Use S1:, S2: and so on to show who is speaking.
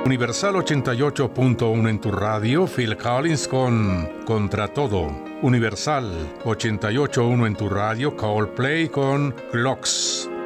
S1: Universal 88.1 en tu radio, Phil Collins con Contra Todo. Universal 88.1 en tu radio, Coldplay con Clocks.